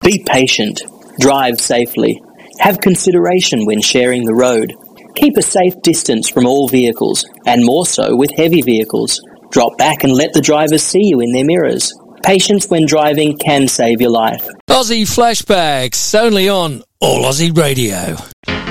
Be patient. Drive safely. Have consideration when sharing the road. Keep a safe distance from all vehicles, and more so with heavy vehicles. Drop back and let the drivers see you in their mirrors. Patience when driving can save your life. Aussie Flashbacks, only on All Aussie Radio.